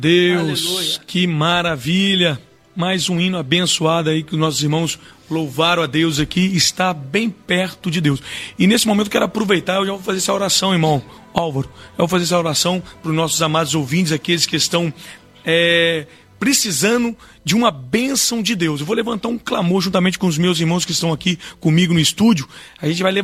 Deus, Aleluia. Que maravilha! Mais um hino abençoado aí que os nossos irmãos louvaram a Deus aqui, está bem perto de Deus. E nesse momento eu quero aproveitar, eu já vou fazer essa oração, irmão Álvaro. Eu vou fazer essa oração para os nossos amados ouvintes, aqueles que estão precisando de uma bênção de Deus. Eu vou levantar um clamor juntamente com os meus irmãos que estão aqui comigo no estúdio. A gente vai levantar